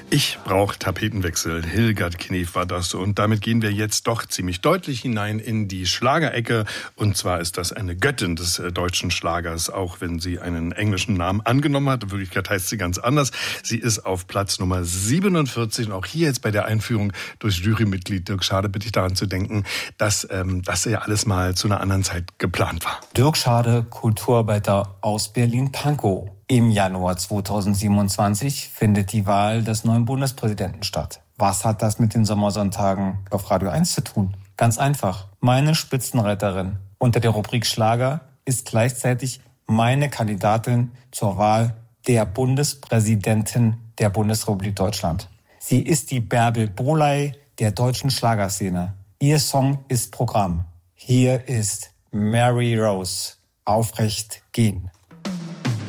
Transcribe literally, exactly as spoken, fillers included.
Ich brauche Tapetenwechsel. Hildegard Knef war das. Und damit gehen wir jetzt doch ziemlich deutlich hinein in die Schlagerecke. Und zwar ist das eine Göttin des äh, deutschen Schlagers, auch wenn sie einen englischen Namen angenommen hat. In Wirklichkeit heißt sie ganz anders. Sie ist auf Platz Nummer siebenundvierzig. Und auch hier jetzt bei der Einführung durch Jurymitglied Dirk Schade bitte ich daran zu denken, dass ähm, das ja alles mal zu einer anderen Zeit geplant war. Dirk Schade, Kulturarbeiter aus Berlin-Pankow. Im Januar zweitausendsiebenundzwanzig findet die Wahl des neuen Bundespräsidenten statt. Was hat das mit den Sommersonntagen auf Radio eins zu tun? Ganz einfach. Meine Spitzenreiterin unter der Rubrik Schlager ist gleichzeitig meine Kandidatin zur Wahl der Bundespräsidentin der Bundesrepublik Deutschland. Sie ist die Bärbel Bohley der deutschen Schlagerszene. Ihr Song ist Programm. Hier ist Mary Rose, Aufrecht gehen.